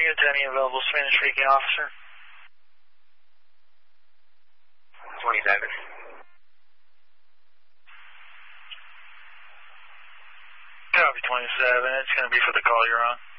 unit to any available Spanish-speaking officer. 27. Copy 27. It's going to be for the call you're on.